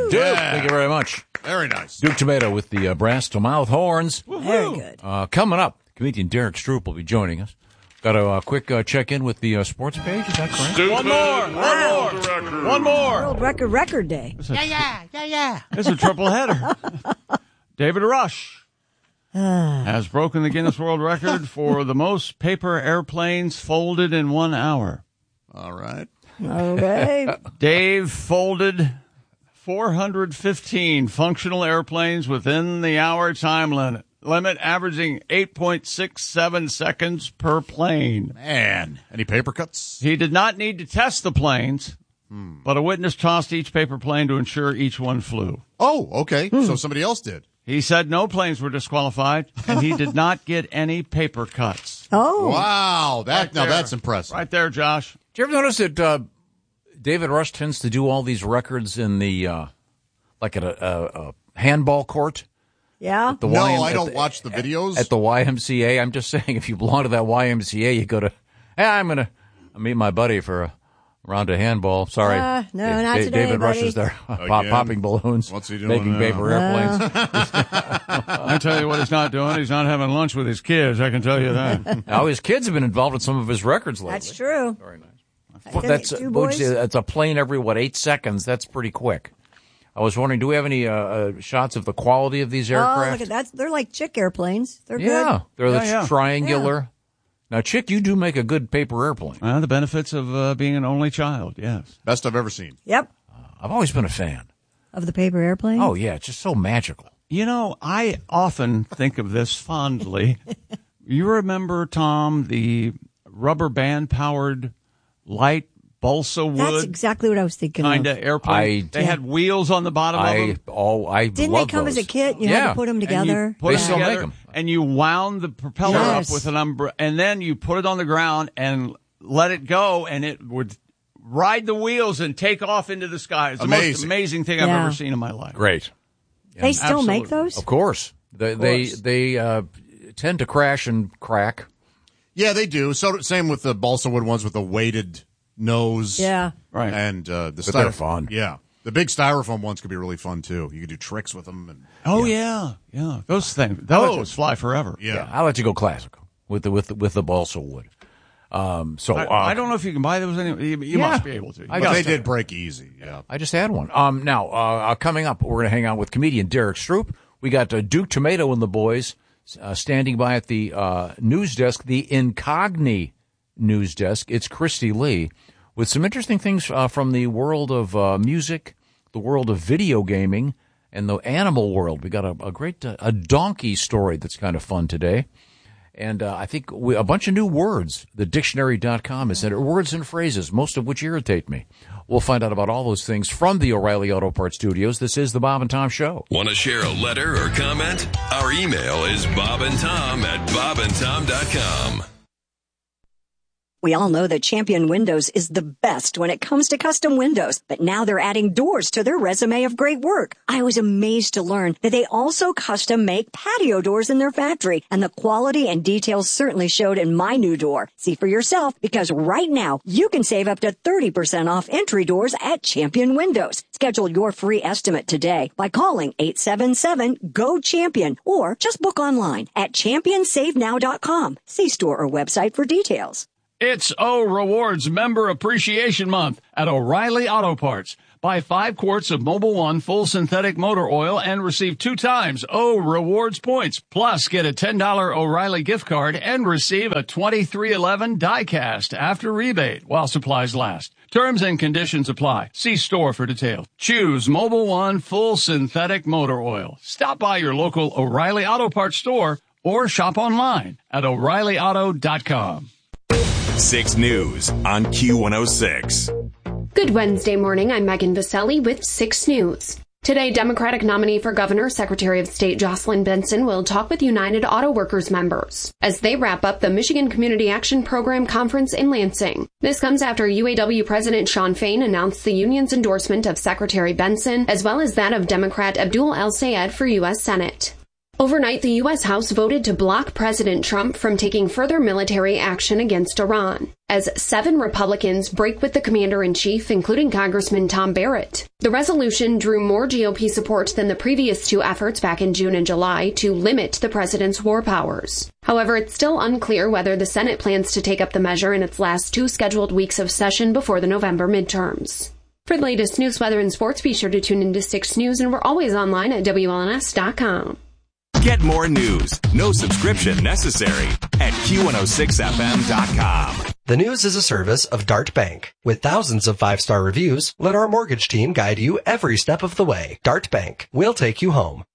Duke. Yeah. Thank you very much. Very nice. Duke Tomato with the brass to mouth horns. Very good. Coming up, comedian Derek Stroop will be joining us. Got a quick check-in with the sports page. Is that correct? One more. World Record Day. It's a triple header. David Rush has broken the Guinness World Record for the most paper airplanes folded in 1 hour. All right. Okay. Dave folded 415 functional airplanes within the hour time limit, averaging 8.67 seconds per plane. Man, any paper cuts? He did not need to test the planes, but a witness tossed each paper plane to ensure each one flew. Oh, okay. So somebody else did. He said no planes were disqualified, and he did not get any paper cuts. Oh. Wow. Right there. That's impressive. Right there, Josh. Did you ever notice that David Rush tends to do all these records in the like at a handball court? Yeah. The I don't watch the videos. At the YMCA. I'm just saying, if you belong to that YMCA, you go to, I'm going to meet my buddy for a round of handball. Sorry. No, not today, David Rush buddy. is there popping balloons. What's he doing making now? paper airplanes. I tell you what he's not doing. He's not having lunch with his kids. I can tell you that. Now, his kids have been involved in some of his records lately. That's true. Very nice. That's two boys. That's a plane every, 8 seconds? That's pretty quick. I was wondering, do we have any shots of the quality of these aircraft? Oh, look at that. They're like chick airplanes. They're Yeah, good. they're triangular. Now, Chick, you do make a good paper airplane. The benefits of being an only child, yes. Best I've ever seen. Yep. I've always been a fan. Of the paper airplane? Oh, yeah, it's just so magical. You know, I often think of this fondly. You remember, Tom, the rubber band-powered light balsa wood That's exactly what I was thinking kind of. of airplane? They had wheels on the bottom of them. Didn't they come as a kit? You had to put them together. Put They them still together, make them. and you wound the propeller Yes. up with an umbrella, and then you put it on the ground and let it go, and it would ride the wheels and take off into the sky. It's the most amazing thing I've ever seen in my life. Great. They still make Absolutely. those? Of course. They tend to crash and crack. Yeah, they do. So same with the balsa wood ones with the weighted nose. Yeah. Right. And the But they're fun. Yeah. The big styrofoam ones could be really fun too. You could do tricks with them. And, Yeah. Those things, those fly forever. yeah. I'll let you go classical with the balsa wood. I don't know if you can buy those anyway. You must be able to. I But got they to. did break easy. Yeah. I just had one. Now, coming up, we're going to hang out with comedian Derek Stroop. We got Duke Tomato and the boys standing by at the news desk, the Incogni news desk. It's Christy Lee with some interesting things from the world of music, the world of video gaming, and the animal world. We got a great a donkey story that's kind of fun today. And I think a bunch of new words. The dictionary.com has entered words and phrases, most of which irritate me. We'll find out about all those things from the O'Reilly Auto Parts Studios. This is the Bob and Tom Show. Want to share a letter or comment? Our email is bobandtom@bobandtom.com. We all know that Champion Windows is the best when it comes to custom windows, but now they're adding doors to their resume of great work. I was amazed to learn that they also custom make patio doors in their factory, and the quality and details certainly showed in my new door. See for yourself, because right now you can save up to 30% off entry doors at Champion Windows. Schedule your free estimate today by calling 877-GO-CHAMPION or just book online at championsavenow.com. See store or website for details. It's O Rewards Member Appreciation Month at O'Reilly Auto Parts. Buy 5 quarts of Mobil 1 full synthetic motor oil and receive 2 times O Rewards points. Plus, get a $10 O'Reilly gift card and receive a 2311 die-cast after rebate while supplies last. Terms and conditions apply. See store for details. Choose Mobil 1 full synthetic motor oil. Stop by your local O'Reilly Auto Parts store or shop online at O'ReillyAuto.com. 6 News on Q106. Good Wednesday morning. I'm Megan Vaselli with 6 News. Today, Democratic nominee for governor, Secretary of State Jocelyn Benson will talk with United Auto Workers members as they wrap up the Michigan Community Action Program conference in Lansing. This comes after UAW President Shawn Fain announced the union's endorsement of Secretary Benson, as well as that of Democrat Abdul El Sayed for U.S. Senate. Overnight, the U.S. House voted to block President Trump from taking further military action against Iran, as 7 Republicans break with the commander-in-chief, including Congressman Tom Barrett. The resolution drew more GOP support than the previous 2 efforts back in June and July to limit the president's war powers. However, it's still unclear whether the Senate plans to take up the measure in its last 2 scheduled weeks of session before the November midterms. For the latest news, weather, and sports, be sure to tune into 6 News, and we're always online at WLNS.com. Get more news, no subscription necessary, at Q106FM.com. The News is a service of Dart Bank. With thousands of 5-star reviews, let our mortgage team guide you every step of the way. Dart Bank. We'll take you home.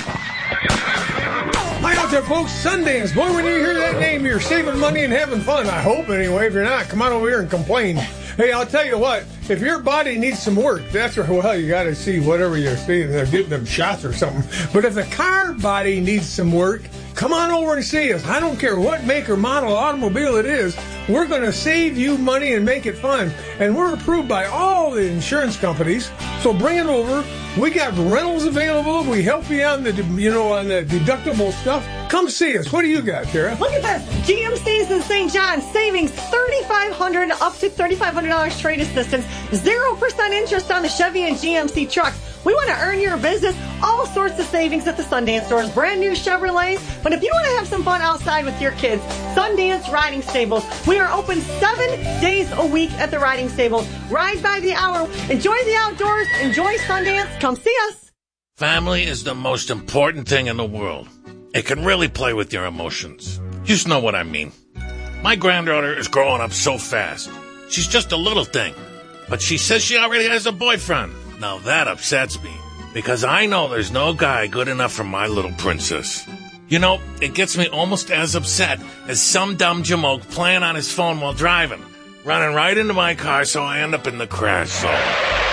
Hi out there, folks. Sundance. Boy, when you hear that name, you're saving money and having fun. I hope, anyway. If you're not, come on over here and complain. Hey, I'll tell you what. If your body needs some work, that's where, well, you got to see whatever you're seeing. They're getting them shots or something. But if the car body needs some work, come on over and see us. I don't care what make or model automobile it is. We're going to save you money and make it fun. And we're approved by all the insurance companies. So bring it over. We got rentals available. We help you on the, on the deductible stuff. Come see us. What do you got, Tara? Look at this. GMC's in St. John. Savings $3,500 up to $3,500 trade assistance. 0% interest on the Chevy and GMC trucks. We want to earn your business. All sorts of savings at the Sundance stores. Brand new Chevrolets. But if you want to have some fun outside with your kids, Sundance Riding Stables. We are open 7 days a week at the Riding Stables. Ride by the hour. Enjoy the outdoors. Enjoy Sundance. Come see us. Family is the most important thing in the world. It can really play with your emotions. You just know what I mean. My granddaughter is growing up so fast. She's just a little thing. But she says she already has a boyfriend. Now that upsets me, because I know there's no guy good enough for my little princess. It gets me almost as upset as some dumb jamoke playing on his phone while driving, running right into my car so I end up in the crash zone.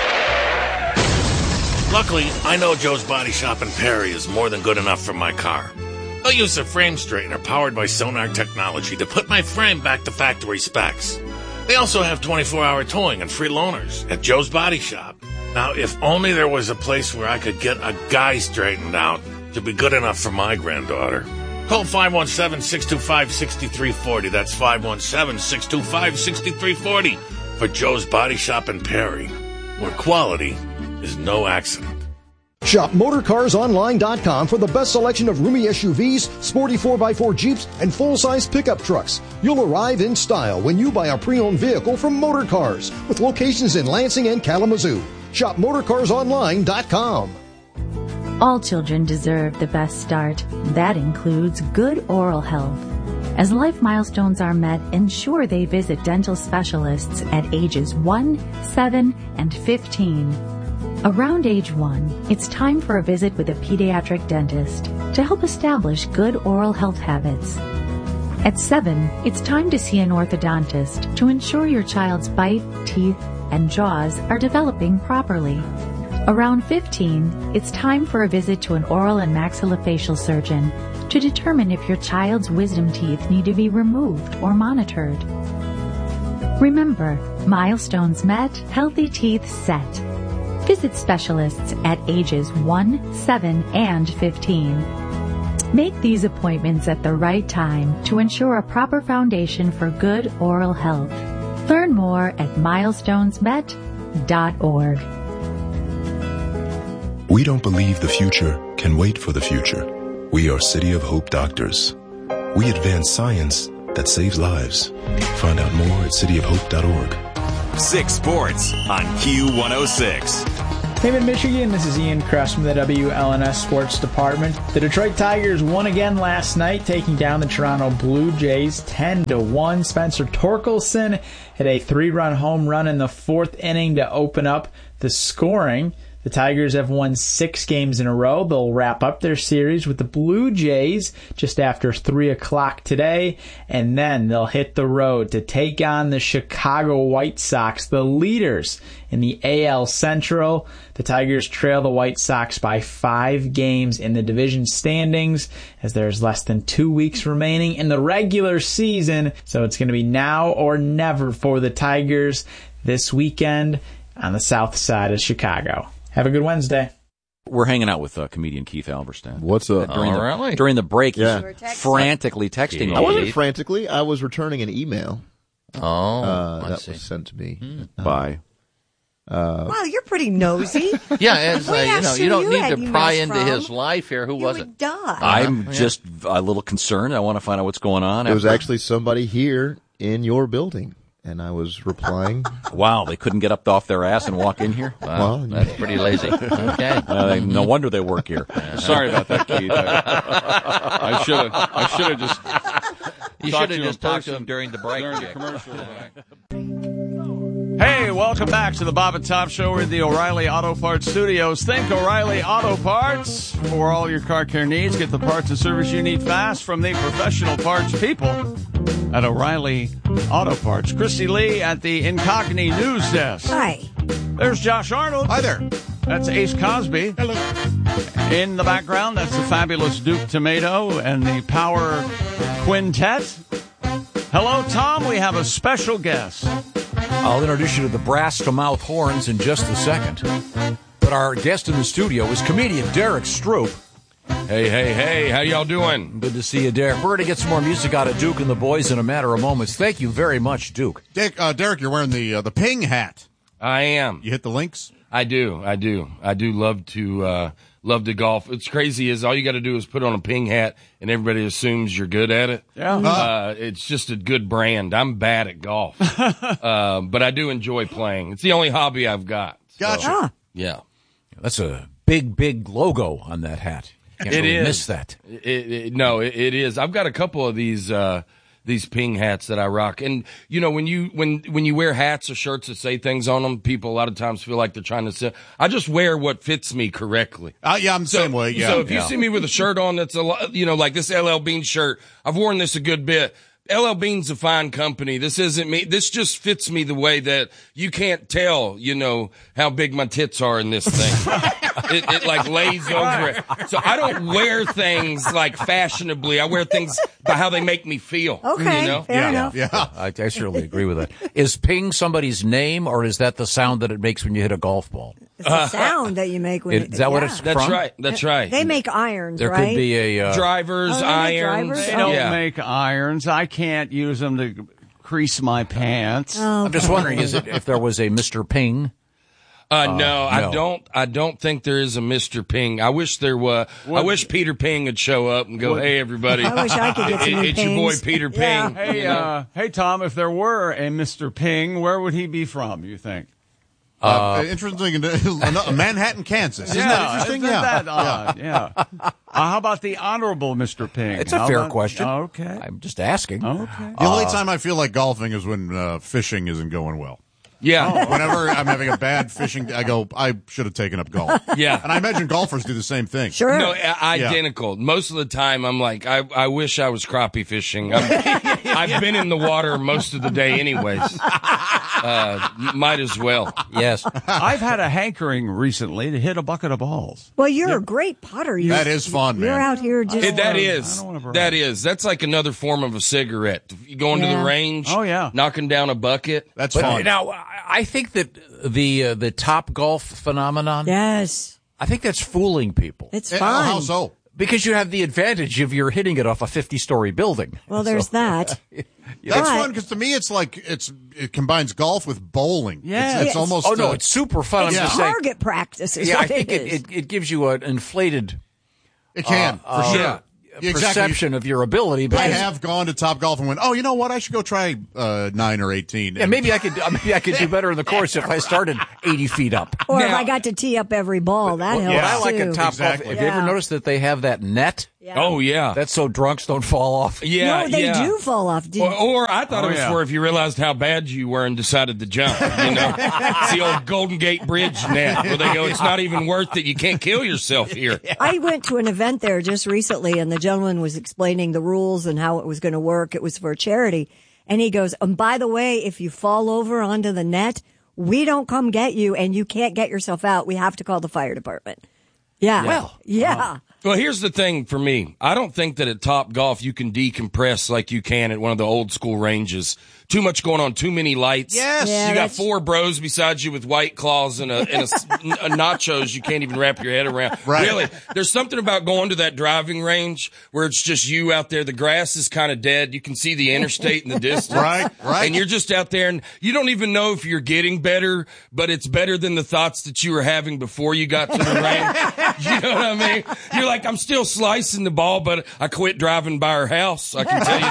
Luckily, I know Joe's Body Shop in Perry is more than good enough for my car. They'll use a frame straightener powered by Sonar technology to put my frame back to factory specs. They also have 24-hour towing and free loaners at Joe's Body Shop. Now, if only there was a place where I could get a guy straightened out to be good enough for my granddaughter. Call 517-625-6340. That's 517-625-6340 for Joe's Body Shop in Perry, where quality is no accident. Shop MotorCarsOnline.com for the best selection of roomy SUVs, sporty 4x4 Jeeps, and full-size pickup trucks. You'll arrive in style when you buy a pre-owned vehicle from Motor Cars, with locations in Lansing and Kalamazoo. Shop MotorCarsOnline.com. All children deserve the best start. That includes good oral health. As life milestones are met, ensure they visit dental specialists at ages 1, 7, and 15. Around age 1, it's time for a visit with a pediatric dentist to help establish good oral health habits. At 7, it's time to see an orthodontist to ensure your child's bite, teeth, and jaws are developing properly. Around 15, it's time for a visit to an oral and maxillofacial surgeon to determine if your child's wisdom teeth need to be removed or monitored. Remember, milestones met, healthy teeth set. Visit specialists at ages 1, 7, and 15. Make these appointments at the right time to ensure a proper foundation for good oral health. Learn more at milestonesmet.org. We don't believe the future can wait for the future. We are City of Hope doctors. We advance science that saves lives. Find out more at cityofhope.org. 6 Sports on Q106. Hey, Mid-Michigan, this is Ian Kress from the WLNS Sports Department. The Detroit Tigers won again last night, taking down the Toronto Blue Jays 10-1. Spencer Torkelson hit a 3-run home run in the 4th inning to open up the scoring. The Tigers have won 6 games in a row. They'll wrap up their series with the Blue Jays just after 3 o'clock today, and then they'll hit the road to take on the Chicago White Sox, the leaders in the AL Central. The Tigers trail the White Sox by 5 games in the division standings, as there's less than 2 weeks remaining in the regular season. So it's going to be now or never for the Tigers this weekend on the south side of Chicago. Have a good Wednesday. We're hanging out with comedian Keith Alverstein. What's up? During the break, Yeah. he's frantically texting. I wasn't frantically. I was returning an email. I that see. was sent to me by. Wow, you're pretty nosy. Yeah, it's you don't need to pry emails into from, his life here. Who was it? Die. I'm just a little concerned. I want to find out what's going on. It was actually somebody here in your building, and I was replying. Wow, they couldn't get up off their ass and walk in here? Wow, that's pretty lazy. Okay. No wonder they work here. Sorry about that, Keith. I should have just. You should have just talked to him during the break. During the commercial. Hey, welcome back to the Bob and Tom Show. We're at the O'Reilly Auto Parts Studios. Think O'Reilly Auto Parts for all your car care needs. Get the parts and service you need fast from the professional parts people at O'Reilly Auto Parts. Christy Lee at the Incogni News Desk. Hi. There's Josh Arnold. Hi there. That's Ace Cosby. Hello. In the background, that's the fabulous Duke Tomato and the Power Quintet. Hello, Tom. We have a special guest. I'll introduce you to the brass-to-mouth horns in just a second. But our guest in the studio is comedian Derek Stroop. Hey, how y'all doing? Good to see you, Derek. We're going to get some more music out of Duke and the boys in a matter of moments. Thank you very much, Duke. Derek, you're wearing the Ping hat. I am. You hit the links? I do love to golf. It's crazy is all you got to do is put on a Ping hat and everybody assumes you're good at it. Yeah. It's just a good brand. I'm bad at golf. But I do enjoy playing. It's the only hobby I've got. Gotcha. Yeah. That's a big logo on that hat. Can't really miss that. It is. I've got a couple of these Ping hats that I rock. And you know, when you wear hats or shirts that say things on them, people a lot of times feel like they're trying to say, I just wear what fits me correctly. Yeah, I'm the same way. Yeah. So if you see me with a shirt on that's like this LL Bean shirt, I've worn this a good bit. LL Bean's a fine company. This isn't me. This just fits me the way that you can't tell, how big my tits are in this thing. It like lays over it. So I don't wear things like fashionably. I wear things by how they make me feel. Okay, fair enough. Yeah. I certainly agree with that. Is Ping somebody's name, or is that the sound that it makes when you hit a golf ball? It's the sound that you make when Is that what it's That's from? right. That's right. They make irons, There right? could be a... drivers, they make irons. drivers? They don't make irons. I can't use them to crease my pants. I'm just wondering, if there was a Mr. Ping? No, I don't think there is a Mr. Ping. I wish there was. I wish Peter Ping would show up and go, "Hey, everybody! I wish I could get some new It's your boy Pings. Peter Yeah. Ping." Hey, Tom, if there were a Mr. Ping, where would he be from, you think? Interesting. Manhattan, Kansas. Isn't that interesting? Isn't that odd? Yeah. How about the Honorable Mr. Ping? It's a fair question. Okay. I'm just asking. Okay. The only time I feel like golfing is when fishing isn't going well. Yeah. Whenever I'm having a bad fishing, I go, I should have taken up golf. Yeah. And I imagine golfers do the same thing. Sure. No, identical. Most of the time, I'm like, I wish I was crappie fishing. I've been in the water most of the day anyways. Might as well. Yes. I've had a hankering recently to hit a bucket of balls. Well, you're a great putter. That is fun, man. You're out here just... That's like another form of a cigarette. You go into the range. Oh, yeah. Knocking down a bucket. That's But fun. now, I think that the Top Golf phenomenon, Yes. I think that's fooling people. It's Yeah, fun. How so? Because you have the advantage of you're hitting it off a 50-story building. Well, there's that. That's But- fun because to me it's like it combines golf with bowling. Yeah. It's almost. Oh, no, it's super fun. I'm It's just saying. target practice is Yeah, I what think it is. it gives you an inflated It can for sure. perception of your ability. I because- have gone to Top Golf and went, oh, you know what? I should go try 9 or 18. Yeah, maybe I could do better in the course if I started 80 feet up. Or if I got to tee up every ball, that helps What I like too. at Top Golf, have you ever noticed that they have that net? Yeah. Oh, yeah. That's so drunks don't fall off. Yeah, No, they yeah. do fall off. Or I thought Oh, it was yeah. for if you realized how bad you were and decided to jump. It's the old Golden Gate Bridge net where they go, it's not even worth it. You can't kill yourself here. I went to an event there just recently, and the gentleman was explaining the rules and how it was going to work. It was for a charity. And he goes, and by the way, if you fall over onto the net, we don't come get you, and you can't get yourself out. We have to call the fire department. Yeah. Well, yeah. Well, here's the thing for me. I don't think that at Top Golf you can decompress like you can at one of the old school ranges too much going on, too many lights. Yes. Yeah, you got 4 bros beside you with White Claws and a nachos you can't even wrap your head around. Right. Really, there's something about going to that driving range where it's just you out there. The grass is kind of dead. You can see the interstate in the distance. Right. And you're just out there, and you don't even know if you're getting better, but it's better than the thoughts that you were having before you got to the range. You know what I mean? You're like, I'm still slicing the ball, but I quit driving by her house. I can tell you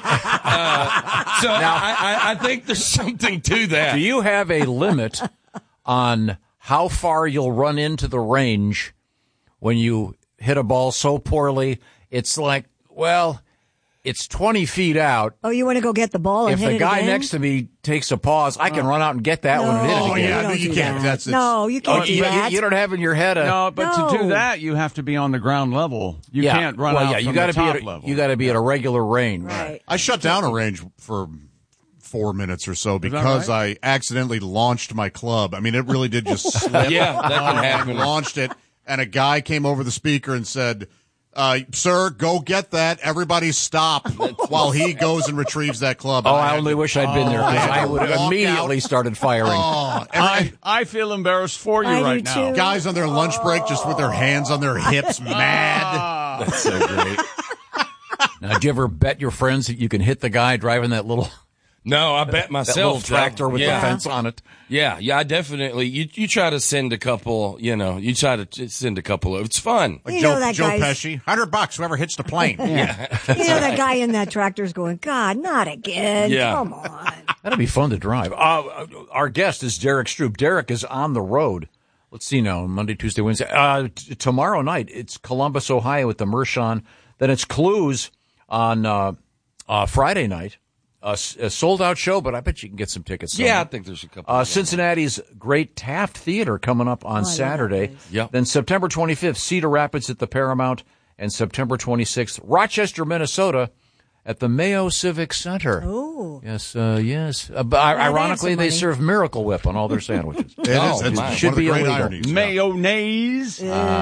that. So Now- I think there's something to that. Do you have a limit on how far you'll run into the range when you hit a ball so poorly? It's like, well, it's 20 feet out. Oh, you want to go get the ball and If hit the it guy again? next to me takes a pause, I can run out and get that one and hit it Oh, again. yeah, don't you do can't. that. That's No, you can't do You that. don't have in your head a... No, but to do No. that, you have to be on the ground level. You can't run out you from gotta the top be at level. You got to be at a regular range. Right. I shut down a range for 4 minutes or so that because right? I accidentally launched my club. I mean, it really did just slip. Yeah, that can I happen. launched it, and a guy came over the speaker and said, sir, go get that. Everybody stop while he goes and retrieves that club. Oh, And I had only to- wish I'd been there because I would have Walk immediately out. started firing. Oh, I feel embarrassed for you I do right now. too. guys on their lunch break just with their hands on their hips, mad. That's so great. Now, did you ever bet your friends that you can hit the guy driving that little No, I bet that myself. little tractor with yeah. the fence on it? Yeah, I definitely. You try to send a couple. You try to send a couple of. It's fun. You know that Joe guy's- Pesci, $100 whoever hits the plane. Yeah. You know that guy in that tractor's going, God, not again. Yeah. Come on. That'd be fun to drive. Our guest is Derek Stroop. Derek is on the road. Let's see now, Monday, Tuesday, Wednesday. Tomorrow night, it's Columbus, Ohio at the Mershon. Then it's Clues on Friday night. A sold-out show, but I bet you can get some tickets. Yeah, I think there's a couple. Cincinnati's Great Taft Theater coming up on Saturday. Yep. Then September 25th, Cedar Rapids at the Paramount. And September 26th, Rochester, Minnesota at the Mayo Civic Center. Oh. Yes, yes. Ironically, they money. serve Miracle Whip on all their sandwiches. It is. It's my. one Should of the be great illegal. ironies. Mayonnaise.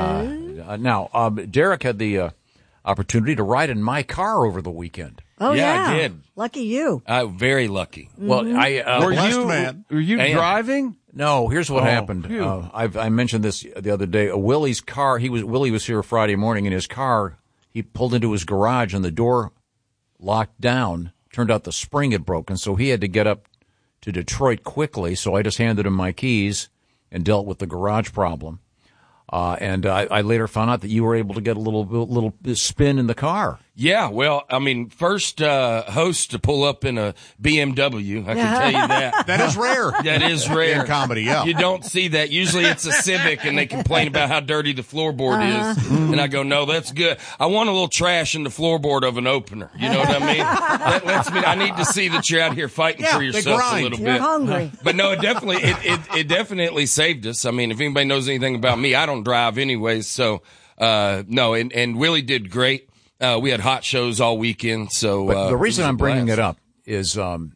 Now, Derek had the opportunity to ride in my car over the weekend. Oh, Yeah, I did. Lucky you. Very lucky. Well, Were blessed you man. were you I am. driving? No, here's what Oh, happened. phew. I mentioned this the other day. Willie's car. Willie was here Friday morning in his car. He pulled into his garage and the door locked down. Turned out the spring had broken, so he had to get up to Detroit quickly. So I just handed him my keys and dealt with the garage problem. And I later found out that you were able to get a little spin in the car. Yeah, well, I mean, first host to pull up in a BMW, I can tell you that. That is rare. That is rare. In comedy, yeah. You don't see that. Usually it's a Civic and they complain about how dirty the floorboard is. And I go, no, that's good. I want a little trash in the floorboard of an opener. You know what I mean? That lets me, I need to see that you're out here fighting Yeah, for they yourself a grind. little You're bit. hungry. But no, it definitely saved us. I mean, if anybody knows anything about me, I don't drive anyways. So, no, and Willie did great. We had hot shows all weekend. So But the reason it was a I'm bringing blast. it up is,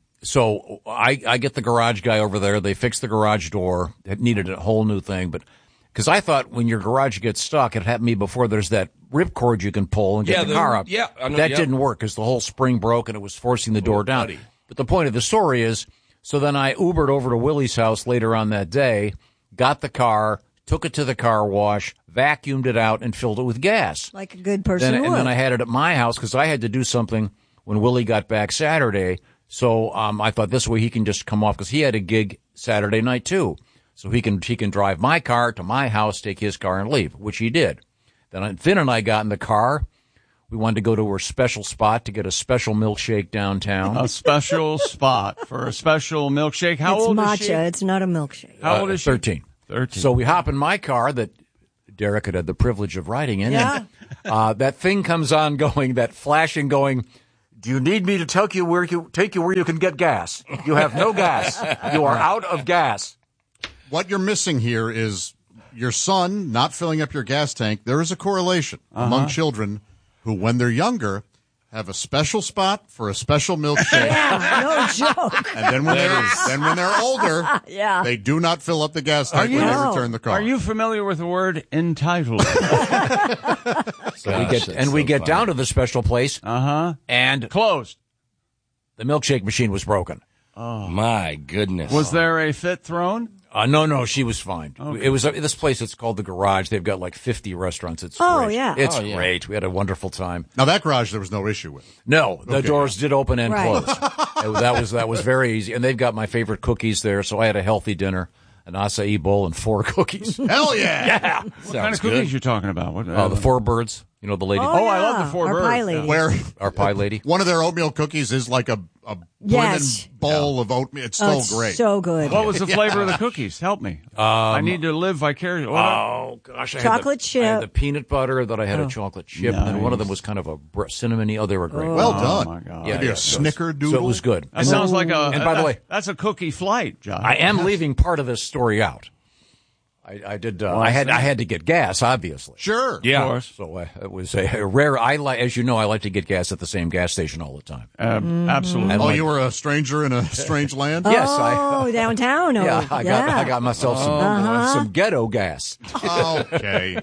so I get the garage guy over there. They fixed the garage door. It needed a whole new thing, but because I thought when your garage gets stuck, it happened to me before. There's that ripcord you can pull and get the car up. Yeah, I know, that yeah. didn't work because the whole spring broke and it was forcing the door down. buddy. But the point of the story is, so then I Ubered over to Willie's house later on that day, got the car, took it to the car wash, vacuumed it out, and filled it with gas. Like a good person would. And then I had it at my house because I had to do something when Willie got back Saturday. So I thought this way he can just come off because he had a gig Saturday night too. So he can drive my car to my house, take his car, and leave, which he did. Then Finn and I got in the car. We wanted to go to her special spot to get a special milkshake downtown. A special spot for a special milkshake. How it's old matcha. is she? It's not a milkshake. How old is she? 13. 13. So we hop in my car that Derek had the privilege of riding in. Yeah. And, that thing comes on going, that flashing going, do you need me to take you where you can get gas? You have no gas. You are out of gas. What you're missing here is your son not filling up your gas tank. There is a correlation among children who, when they're younger, have a special spot for a special milkshake. Yeah, no joke. And then when they're older, Yeah. they do not fill up the gas tank when they return the car. Are you familiar with the word entitled? So we get down to the special place. Uh-huh. And Closed. the milkshake machine was broken. Oh my goodness! Was there a fit thrown? No, she was fine. Okay. It was this place. It's called the Garage. They've got like 50 restaurants. It's Oh, great. yeah. It's Oh, yeah. great. We had a wonderful time. Now that garage, there was no issue with. No, the Okay. doors did open and Right. close. That was very easy. And they've got my favorite cookies there. So I had a healthy dinner, an acai bowl and 4 cookies. Hell yeah! Yeah. What kind of cookies you talking about? What, The 4 birds. You know the lady. Oh, I yeah. love the 4 Our birds. pie lady. Where Our pie lady. one of their oatmeal cookies is like a Yes. brimming bowl of oatmeal. It's Oh, so it's great. so good. What was the flavor of the cookies? Help me. I need to live vicariously. Oh gosh, I Chocolate had I had chip. the peanut butter that I had a chocolate chip, and then one of them was kind of a cinnamony. Oh, they were great. Well done. my God. Maybe a snickerdoodle. So it was good. That sounds like a. And by the way, that's a cookie flight, John. I am leaving part of this story out. I did. I had to get gas, obviously. Sure. Yeah. Of course. So it was a rare. As you know, I like to get gas at the same gas station all the time. Absolutely. And Oh, like- you were a stranger in a strange land? Yes, Oh, downtown. Yeah, I got myself some ghetto gas. Okay.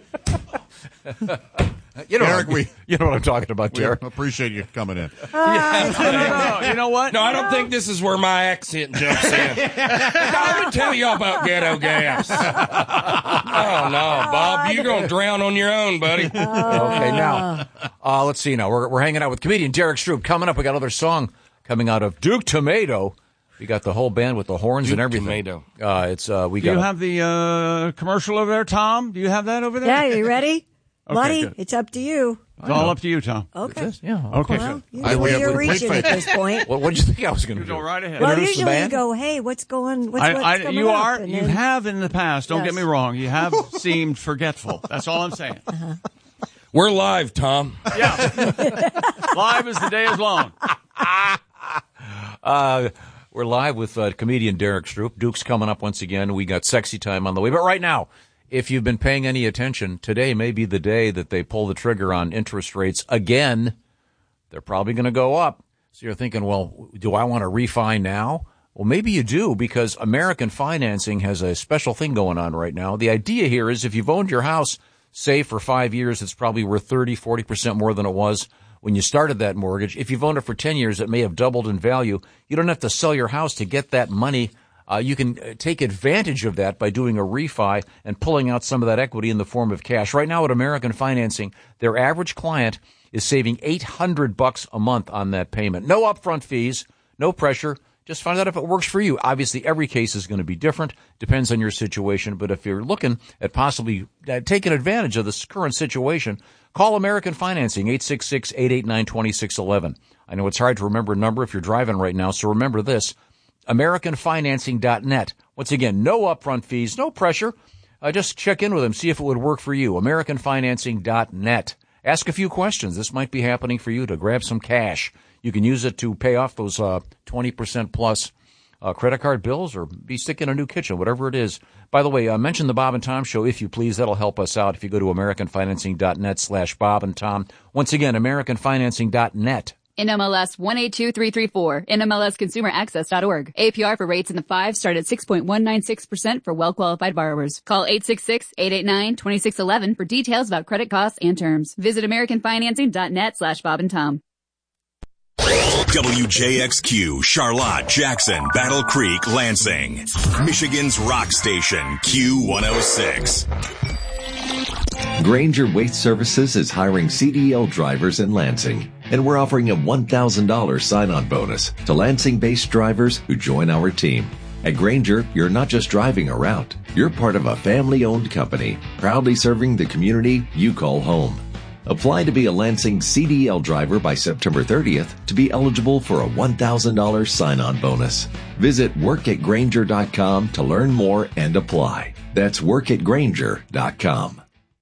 You know, Derek, you know what I'm talking about, we Derek. appreciate you coming in. No, you know what? No, I don't think this is where my accent jumps in. I'm going to tell y'all about ghetto gas. Oh, no, Bob, you're going to drown on your own, buddy. Okay, now, let's see now. We're hanging out with comedian Derek Stroop. Coming up, we got another song coming out of Duke Tomato. We got the whole band with the horns Duke and everything. Tomato. We Do you got have the commercial over there, Tom? Do you have that over there? Yeah, you ready? Okay, Buddy, good. it's up to you. It's all up to you, Tom. Okay. Yeah. Okay, Well, good. you know where you're reaching at this point. What did you think I was going to do? Go right ahead. Well, Introduce the usually you band? go, hey, what's coming up? You are. And You then- have in the past. Don't get Yes. me wrong. You have seemed forgetful. That's all I'm saying. We're live, Tom. Yeah. Live as the day is long. We're live with comedian Derek Stroop. Duke's coming up once again. We got Sexy Time on the way. But right now, if you've been paying any attention, today may be the day that they pull the trigger on interest rates again. They're probably going to go up. So you're thinking, well, do I want to refi now? Well, maybe you do, because American Financing has a special thing going on right now. The idea here is if you've owned your house, say, for 5 years, it's probably worth 30-40% more than it was when you started that mortgage. If you've owned it for 10 years, it may have doubled in value. You don't have to sell your house to get that money. You can take advantage of that by doing a refi and pulling out some of that equity in the form of cash. Right now at American Financing, their average client is saving $800 a month on that payment. No upfront fees, no pressure. Just find out if it works for you. Obviously, every case is going to be different. Depends on your situation. But if you're looking at possibly taking advantage of this current situation, call American Financing, 866-889-2611. I know it's hard to remember a number if you're driving right now, so remember this, AmericanFinancing.net. Once again, no upfront fees, no pressure. Just check in with them, see if it would work for you. AmericanFinancing.net. Ask a few questions. This might be happening for you to grab some cash. You can use it to pay off those 20% plus credit card bills, or be sticking a new kitchen, whatever it is. By the way, mention the Bob and Tom Show if you please. That'll help us out if you go to AmericanFinancing.net/Bob and Tom. Once again, AmericanFinancing.net. NMLS 182334, NMLSConsumerAccess.org. APR for rates in the 5 start at 6.196% for well-qualified borrowers. Call 866-889-2611 for details about credit costs and terms. Visit AmericanFinancing.net/Bob and Tom. WJXQ, Charlotte, Jackson, Battle Creek, Lansing. Michigan's rock station, Q106. Granger Waste Services is hiring CDL drivers in Lansing, and we're offering a $1,000 sign-on bonus to Lansing-based drivers who join our team. At Granger, you're not just driving around. You're part of a family-owned company, proudly serving the community you call home. Apply to be a Lansing CDL driver by September 30th to be eligible for a $1,000 sign-on bonus. Visit workatgranger.com to learn more and apply. That's workatgranger.com.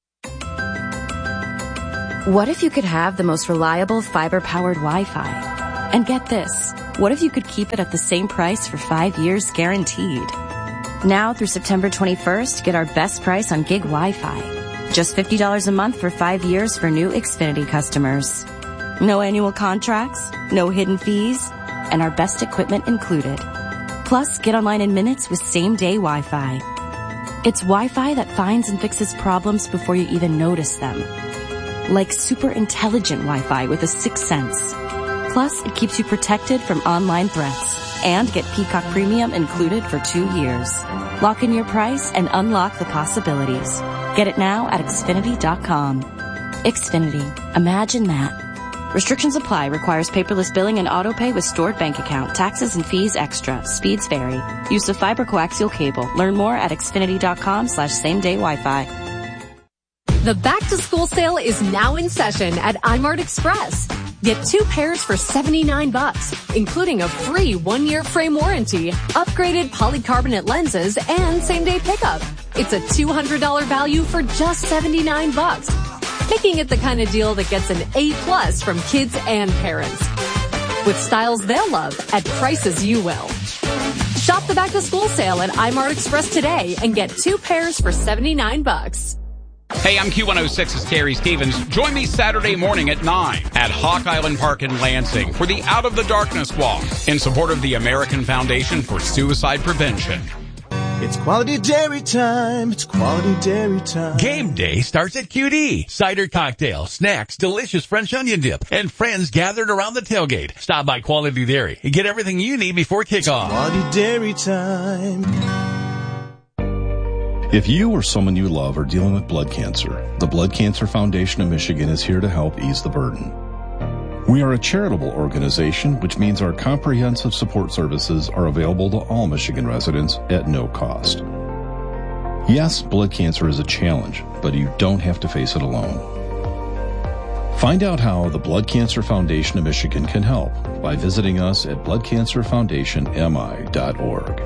What if you could have the most reliable fiber-powered Wi-Fi? And get this, what if you could keep it at the same price for 5 years guaranteed? Now through September 21st, get our best price on gig Wi-Fi. Just $50 a month for 5 years for new Xfinity customers. No annual contracts, no hidden fees, and our best equipment included. Plus, get online in minutes with same-day Wi-Fi. It's Wi-Fi that finds and fixes problems before you even notice them. Like super intelligent Wi-Fi with a 6th sense. Plus, it keeps you protected from online threats. and get Peacock Premium included for 2 years. Lock in your price and unlock the possibilities. Get it now at Xfinity.com. Xfinity. Imagine that. Restrictions apply. Requires paperless billing and auto pay with stored bank account. Taxes and fees extra. Speeds vary. Use of fiber coaxial cable. Learn more at Xfinity.com/same-day Wi-Fi. The back-to-school sale is now in session at iMart Express. Get 2 pairs for $79, including a free 1-year frame warranty, upgraded polycarbonate lenses, and same-day pickup. It's a $200 value for just $79, making it the kind of deal that gets an A+ from kids and parents. With styles they'll love at prices you will. Shop the back-to-school sale at iMart Express today and get 2 pairs for $79. Hey, I'm Q106's Terry Stevens. Join me Saturday morning at 9 at Hawk Island Park in Lansing for the Out of the Darkness Walk in support of the American Foundation for Suicide Prevention. It's quality dairy time. It's quality dairy time. Game day starts at QD. Cider cocktail, snacks, delicious French onion dip, and friends gathered around the tailgate. Stop by Quality Dairy and get everything you need before kickoff. Quality dairy time. If you or someone you love are dealing with blood cancer, the Blood Cancer Foundation of Michigan is here to help ease the burden. We are a charitable organization, which means our comprehensive support services are available to all Michigan residents at no cost. Yes, blood cancer is a challenge, but you don't have to face it alone. Find out how the Blood Cancer Foundation of Michigan can help by visiting us at bloodcancerfoundationmi.org.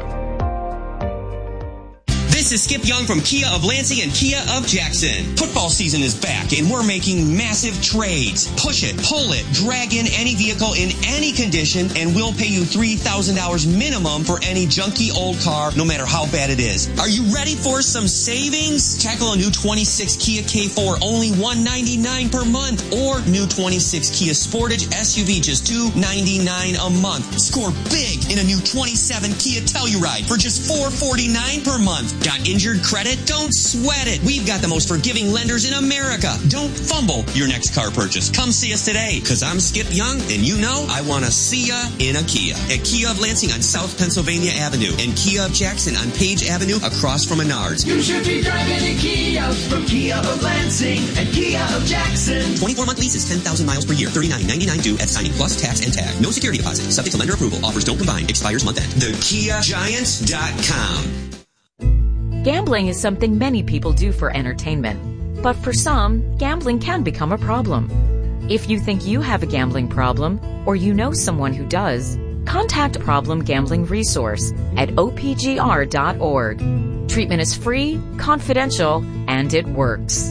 This is Skip Young from Kia of Lansing and Kia of Jackson. Football season is back and we're making massive trades. Push it, pull it, drag in any vehicle in any condition and we'll pay you $3,000 minimum for any junky old car, no matter how bad it is. Are you ready for some savings? Tackle a new 26 Kia K4, only $199 per month, or new 26 Kia Sportage SUV, just $299 a month. Score big in a new 27 Kia Telluride for just $449 per month. Got injured credit? Don't sweat it. We've got the most forgiving lenders in America. Don't fumble your next car purchase. Come see us today, because I'm Skip Young, and you know I want to see ya in a Kia. At Kia of Lansing on South Pennsylvania Avenue, and Kia of Jackson on Page Avenue across from Menards. You should be driving a Kia from Kia of Lansing and Kia of Jackson. 24-month leases, 10,000 miles per year, $39.99 due at signing, plus tax and tag. No security deposit. Subject to lender approval. Offers don't combine. Expires month end. TheKiaGiants.com. Gambling is something many people do for entertainment. But for some, gambling can become a problem. If you think you have a gambling problem, or you know someone who does, contact Problem Gambling Resource at opgr.org. Treatment is free, confidential, and it works.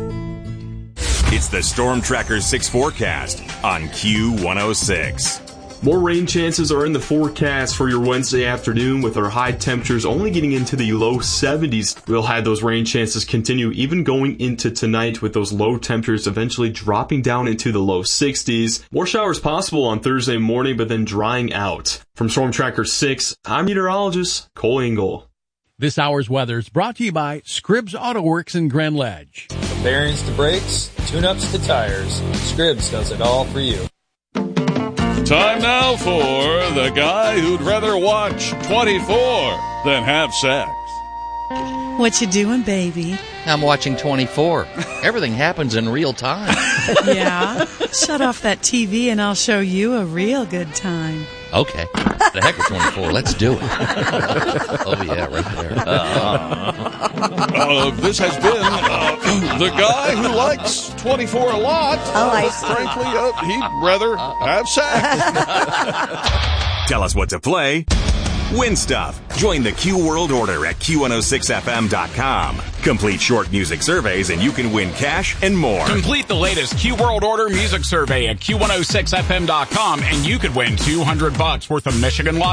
It's the Storm Tracker 6 forecast on Q106. More rain chances are in the forecast for your Wednesday afternoon, with our high temperatures only getting into the low 70s. We'll have those rain chances continue even going into tonight, with those low temperatures eventually dropping down into the low 60s. More showers possible on Thursday morning, but then drying out. From Storm Tracker 6, I'm meteorologist Cole Engel. This hour's weather is brought to you by Scribbs Auto Works in Grand Ledge. From bearings to brakes, tune-ups to tires, Scribbs does it all for you. Time now for the guy who'd rather watch 24 than have sex. What you doing, baby? I'm watching 24. Everything happens in real time. Yeah? Shut off that TV and I'll show you a real good time. Okay. The heck with 24. Let's do it. Oh, yeah, right there. This has been the guy who likes 24 a lot. Oh, I see. Frankly, he'd rather have sex. Tell us what to play. Win stuff. Join the Q World Order at Q106FM.com. Complete short music surveys and you can win cash and more. Complete the latest Q World Order music survey at Q106FM.com and you could win $200 worth of Michigan Lottery